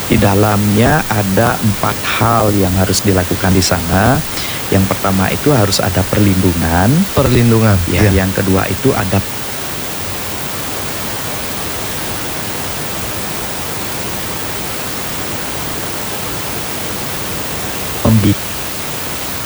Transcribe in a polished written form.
Di dalamnya ada 4 hal yang harus dilakukan di sana. Yang pertama itu harus ada perlindungan. Perlindungan. Ya, yang kedua itu ada pembicaraan